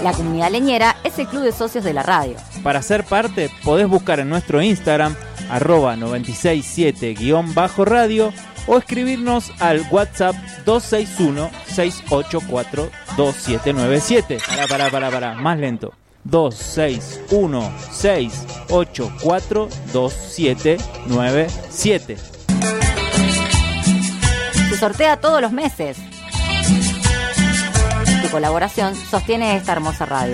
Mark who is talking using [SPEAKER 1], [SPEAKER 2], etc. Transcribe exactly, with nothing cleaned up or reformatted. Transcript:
[SPEAKER 1] La Comunidad Leñera es el club de socios de la radio.
[SPEAKER 2] Para ser parte, podés buscar en nuestro Instagram, arroba noventa y seis siete guión bajo radio, o escribirnos al WhatsApp dos seis uno, seis ocho cuatro, dos siete nueve siete. Pará, pará, pará, pará, más lento. dos seis uno, seis ocho cuatro, dos siete nueve siete.
[SPEAKER 1] Se sortea todos los meses. Tu colaboración sostiene esta hermosa radio.